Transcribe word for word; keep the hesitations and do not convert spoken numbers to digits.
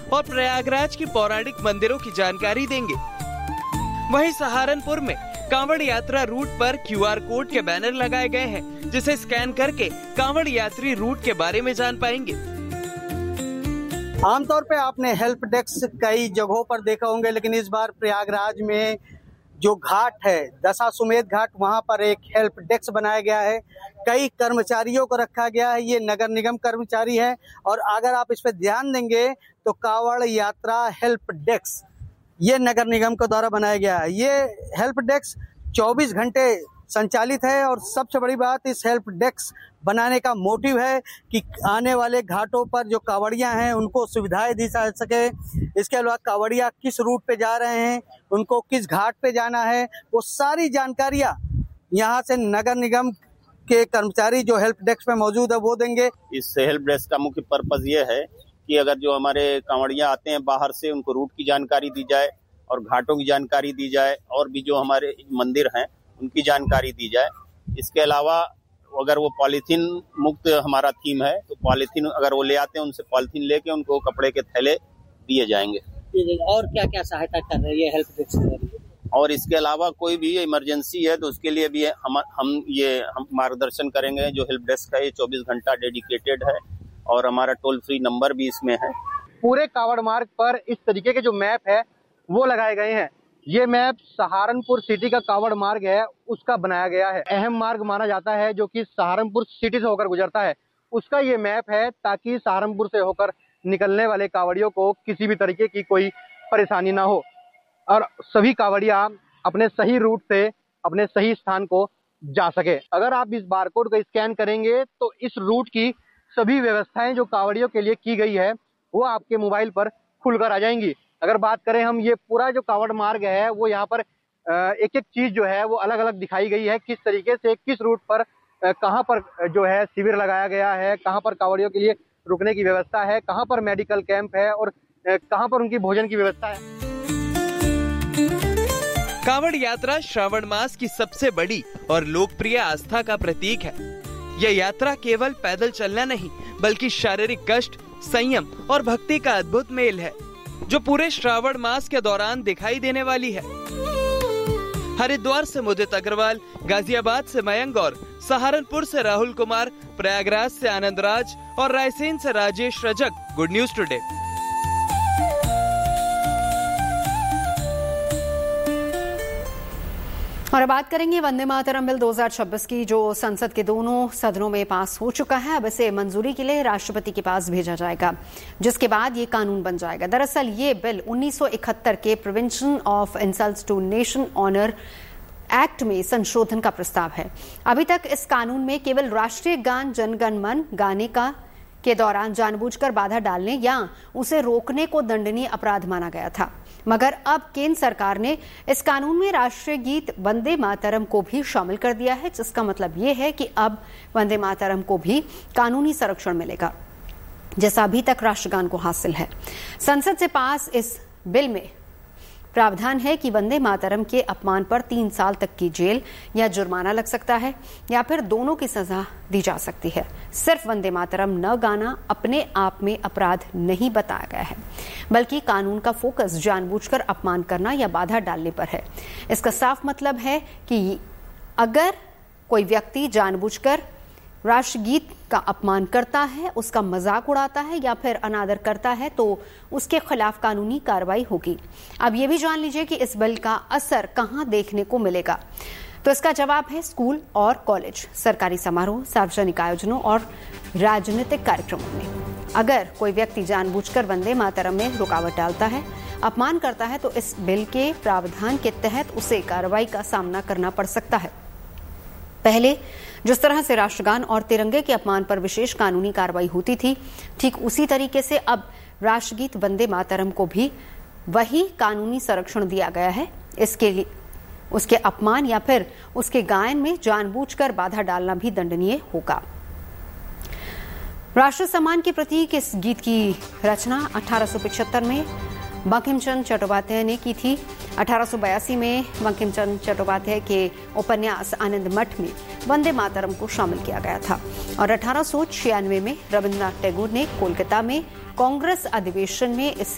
और प्रयागराज के पौराणिक मंदिरों की जानकारी देंगे। वहीं सहारनपुर में कांवड़ यात्रा रूट पर क्यू आर कोड के बैनर लगाए गए हैं, जिसे स्कैन करके कांवड़ यात्री रूट के बारे में जान पाएंगे। आमतौर पे आपने हेल्प डेस्क कई जगहों पर देखा होंगे, लेकिन इस बार प्रयागराज में जो घाट है दशाश्वमेध घाट, वहां पर एक हेल्प डेस्क बनाया गया है। कई कर्मचारियों को रखा गया है, ये नगर निगम कर्मचारी है। और अगर आप इस पर ध्यान देंगे तो कांवड़ यात्रा हेल्प डेस्क ये नगर निगम के द्वारा बनाया गया है। ये हेल्प डेस्क चौबीस घंटे संचालित है और सबसे बड़ी बात इस हेल्प डेस्क बनाने का मोटिव है कि आने वाले घाटों पर जो कांवड़ियां हैं उनको सुविधाएं दी जा सके। इसके अलावा कांवड़िया किस रूट पे जा रहे हैं, उनको किस घाट पे जाना है, वो सारी जानकारियां यहाँ से नगर निगम के कर्मचारी जो हेल्प डेस्क पे मौजूद है वो देंगे। इस हेल्प डेस्क का मुख्य पर्पज ये है कि अगर जो हमारे कांवड़िया आते हैं बाहर से, उनको रूट की जानकारी दी जाए और घाटों की जानकारी दी जाए, और भी जो हमारे मंदिर हैं उनकी जानकारी दी जाए। इसके अलावा अगर वो पॉलीथीन मुक्त हमारा थीम है तो पॉलीथीन अगर वो ले आते हैं, उनसे पॉलीथीन लेके उनको कपड़े के थैले दिए जाएंगे। और क्या क्या सहायता कर रही है हेल्प डेस्क? और इसके अलावा कोई भी इमरजेंसी है तो उसके लिए भी हम हम ये हम मार्गदर्शन करेंगे। जो हेल्प डेस्क है ये चौबीस घंटा डेडिकेटेड है और हमारा टोल फ्री नंबर भी इसमें है। पूरे कांवड़ मार्ग पर इस तरीके के जो मैप है वो लगाए गए हैं। ये मैप सहारनपुर सिटी का कांवड़ मार्ग है उसका बनाया गया है। अहम मार्ग माना जाता है जो कि सहारनपुर सिटी से होकर गुजरता है, उसका ये मैप है ताकि सहारनपुर से होकर निकलने वाले कांवड़ियों को किसी भी तरीके की कोई परेशानी ना हो और सभी कांवड़िया अपने सही रूट से अपने सही स्थान को जा सके। अगर आप इस बारकोड को स्कैन करेंगे तो इस रूट की सभी व्यवस्थाएं जो कांवड़ियों के लिए की गई है वो आपके मोबाइल पर खुलकर आ जाएंगी। अगर बात करें हम, ये पूरा जो कांवड़ मार्ग है वो यहाँ पर एक एक चीज जो है वो अलग अलग दिखाई गई है, किस तरीके से किस रूट पर कहाँ पर जो है शिविर लगाया गया है, कहाँ पर कांवड़ियों के लिए रुकने की व्यवस्था है, कहाँ पर मेडिकल कैंप है और कहाँ पर उनकी भोजन की व्यवस्था है। कांवड़ यात्रा श्रावण मास की सबसे बड़ी और लोकप्रिय आस्था का प्रतीक है। यह यात्रा केवल पैदल चलना नहीं बल्कि शारीरिक कष्ट, संयम और भक्ति का अद्भुत मेल है जो पूरे श्रावण मास के दौरान दिखाई देने वाली है। हरिद्वार से मुदित अग्रवाल, गाजियाबाद से मयंक और सहारनपुर से राहुल कुमार, प्रयागराज से आनंद राज और रायसेन से Rajesh Rajak. Good news today. और बात करेंगे वंदे मातरम बिल दो हज़ार छब्बीस की, जो संसद के दोनों सदनों में पास हो चुका है। अब इसे मंजूरी के लिए राष्ट्रपति के पास भेजा जाएगा, जिसके बाद ये कानून बन जाएगा। दरअसल ये बिल उन्नीस सौ इकहत्तर के prevention of insults to nation honour act में संशोधन का प्रस्ताव है। अभी तक इस कानून में केवल राष्ट्रीय गान जन गण मन गाने का के दौरान जानबूझकर बाधा डालने या उसे रोकने को दंडनीय अपराध माना गया था, मगर अब केंद्र सरकार ने इस कानून में राष्ट्रीय गीत वंदे मातरम को भी शामिल कर दिया है, जिसका मतलब ये है कि अब वंदे मातरम को भी कानूनी संरक्षण मिलेगा, जैसा अभी तक राष्ट्रगान को हासिल है। संसद से पास इस बिल में प्रावधान है कि वंदे मातरम के अपमान पर तीन साल तक की जेल या जुर्माना लग सकता है या फिर दोनों की सजा दी जा सकती है। सिर्फ वंदे मातरम न गाना अपने आप में अपराध नहीं बताया गया है, बल्कि कानून का फोकस जानबूझकर अपमान करना या बाधा डालने पर है। इसका साफ मतलब है कि अगर कोई व्यक्ति जानबूझकर राष्ट्रगीत का अपमान करता है, उसका मजाक उड़ाता है या फिर अनादर करता है तो उसके खिलाफ कानूनी कार्रवाई होगी। अब ये भी जान लीजिए कि इस बिल का असर कहां देखने को मिलेगा। तो इसका जवाब है स्कूल और कॉलेज, सरकारी समारोह, सार्वजनिक आयोजनों और राजनीतिक कार्यक्रमों में। अगर कोई व्यक्ति जानबूझकर वंदे मातरम में रुकावट डालता है, अपमान करता है, तो इस बिल के प्रावधान के तहत उसे कार्रवाई का सामना करना पड़ सकता है। पहले जिस तरह से राष्ट्रगान और तिरंगे के अपमान पर विशेष कानूनी कार्रवाई होती थी, ठीक उसी तरीके से अब राष्ट्रगीत वंदे मातरम को भी वही कानूनी संरक्षण दिया गया है। इसके लिए उसके अपमान या फिर उसके गायन में जानबूझकर बाधा डालना भी दंडनीय होगा। राष्ट्र सम्मान के प्रतीक इस गीत की रचना अठारह सौ पचहत्तर में बंकिम चंद्र चट्टोपाध्याय ने की थी। अठारह सौ बयासी में बंकिम चंद्र चट्टोपाध्याय के उपन्यास आनंद मठ में वंदे मातरम को शामिल किया गया था और अठारह सौ छियानवे में रविन्द्रनाथ टैगोर ने कोलकाता में कांग्रेस अधिवेशन में इसे